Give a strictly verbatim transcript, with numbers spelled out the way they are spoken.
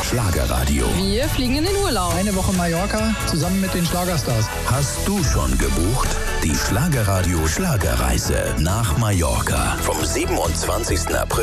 Schlagerradio. Wir fliegen in den Urlaub. Eine Woche Mallorca zusammen mit den Schlagerstars. Hast du schon gebucht? Die Schlagerradio Schlagerreise nach Mallorca vom siebenundzwanzigsten April